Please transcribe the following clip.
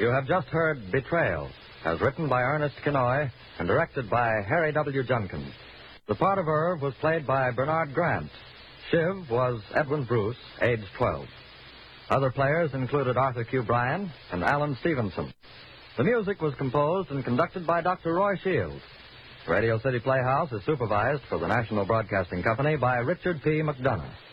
You have just heard Betrayal, as written by Ernest Kinoy and directed by Harry W. Junkins. The part of Irv was played by Bernard Grant. Shiv was Edwin Bruce, age 12. Other players included Arthur Q. Bryan and Alan Stevenson. The music was composed and conducted by Dr. Roy Shields. Radio City Playhouse is supervised for the National Broadcasting Company by Richard P. McDonough.